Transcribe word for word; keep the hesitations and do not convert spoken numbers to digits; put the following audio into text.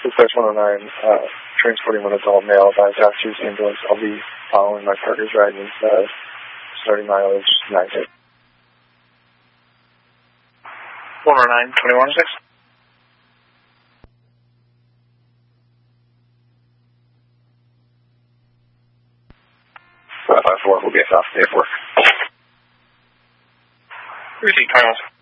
Dispatch one oh nine, uh, transporting one adult male by Doctor's ambulance. I'll be following my partner's ride and uh, starting mileage nine six. one oh nine, twenty-one six. five five four will be off day four. Receipt twenty-one six.